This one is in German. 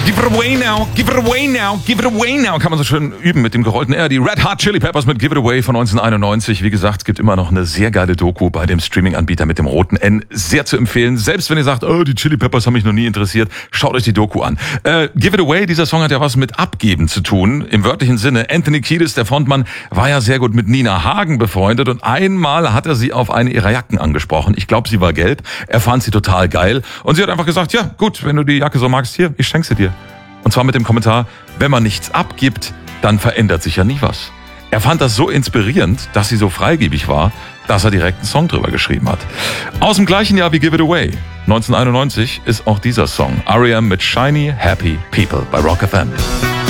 Give it away now, give it away now, give it away now. Kann man so schön üben mit dem gerollten R. Die Red Hot Chili Peppers mit Give It Away von 1991. Wie gesagt, es gibt immer noch eine sehr geile Doku bei dem Streaming-Anbieter mit dem roten N. Sehr zu empfehlen. Selbst wenn ihr sagt, oh, die Chili Peppers haben mich noch nie interessiert, schaut euch die Doku an. Give It Away, dieser Song hat ja was mit Abgeben zu tun. Im wörtlichen Sinne. Anthony Kiedis, der Frontmann, war ja sehr gut mit Nina Hagen befreundet und einmal hat er sie auf eine ihrer Jacken angesprochen. Ich glaube, sie war gelb. Er fand sie total geil und sie hat einfach gesagt, ja gut, wenn du die Jacke so magst, hier, ich schenke sie dir. Und zwar mit dem Kommentar, wenn man nichts abgibt, dann verändert sich ja nie was. Er fand das so inspirierend, dass sie so freigebig war, dass er direkt einen Song drüber geschrieben hat. Aus dem gleichen Jahr wie Give It Away, 1991, ist auch dieser Song. R.E.M. mit Shiny Happy People bei Rock FM.